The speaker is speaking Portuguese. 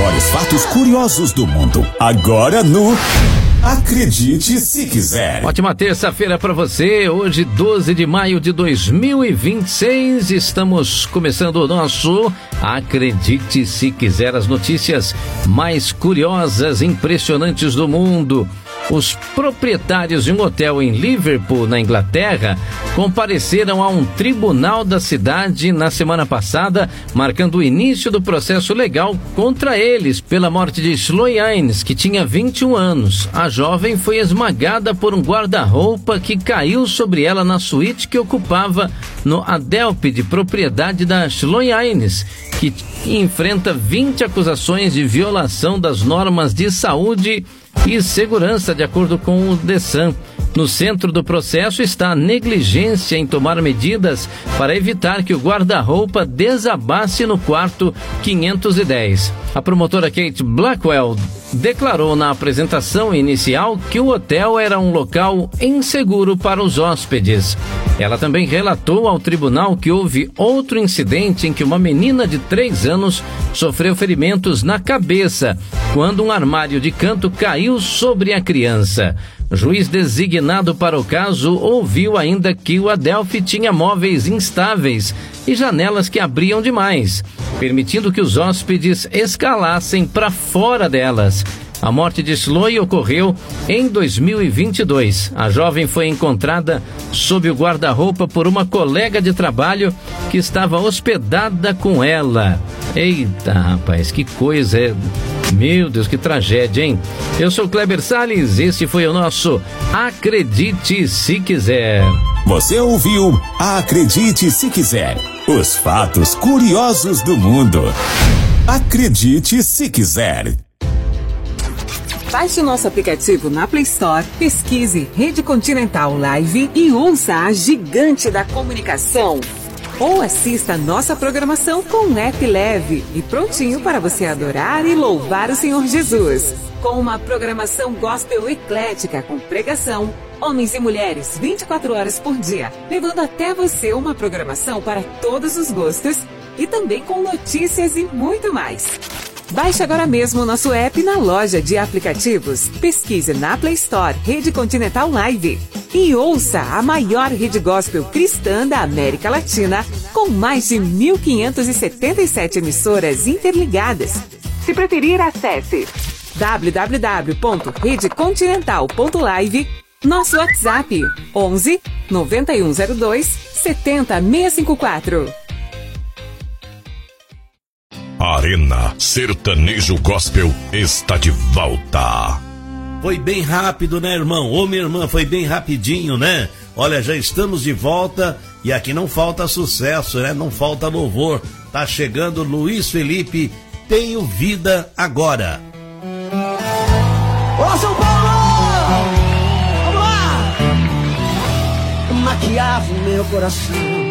maiores fatos curiosos do mundo. Agora no Acredite Se Quiser. Ótima terça-feira para você. Hoje, 12 de maio de 2026. Estamos começando o nosso Acredite Se Quiser. As notícias mais curiosas, impressionantes do mundo. Os proprietários de um hotel em Liverpool, na Inglaterra, compareceram a um tribunal da cidade na semana passada, marcando o início do processo legal contra eles pela morte de Sloane, que tinha 21 anos. A jovem foi esmagada por um guarda-roupa que caiu sobre ela na suíte que ocupava no Adelphi, propriedade da Sloane, que enfrenta 20 acusações de violação das normas de saúde e segurança, de acordo com o The Sun. No centro do processo está a negligência em tomar medidas para evitar que o guarda-roupa desabasse no quarto 510. A promotora Kate Blackwell declarou na apresentação inicial que o hotel era um local inseguro para os hóspedes. Ela também relatou ao tribunal que houve outro incidente em que uma menina de 3 anos sofreu ferimentos na cabeça quando um armário de canto caiu sobre a criança. O juiz designado para o caso ouviu ainda que o Adelphi tinha móveis instáveis e janelas que abriam demais, permitindo que os hóspedes escalassem para fora delas. A morte de Sloane ocorreu em 2022. A jovem foi encontrada sob o guarda-roupa por uma colega de trabalho que estava hospedada com ela. Eita, rapaz, que coisa, meu Deus, que tragédia, hein? Eu sou Kleber Salles, este foi o nosso Acredite Se Quiser. Você ouviu Acredite Se Quiser. Os fatos curiosos do mundo. Acredite Se Quiser. Baixe o nosso aplicativo na Play Store, pesquise Rede Continental Live e ouça a gigante da comunicação. Ou assista a nossa programação com um app leve e prontinho para você adorar e louvar o Senhor Jesus. Com uma programação gospel eclética com pregação, homens e mulheres 24 horas por dia, levando até você uma programação para todos os gostos e também com notícias e muito mais. Baixe agora mesmo o nosso app na loja de aplicativos. Pesquise na Play Store Rede Continental Live e ouça a maior rede gospel cristã da América Latina, com mais de 1.577 emissoras interligadas. Se preferir, acesse www.redecontinental.live, nosso WhatsApp 11 9102 70654. Arena Sertanejo Gospel está de volta. Foi bem rápido, né, irmão? Ô, minha irmã, foi bem rapidinho, né? Olha, já estamos de volta e aqui não falta sucesso, né? Não falta louvor. Tá chegando Luiz Felipe, Tenho Vida Agora. Ô, São Paulo! Vamos lá! Maquiava o meu coração.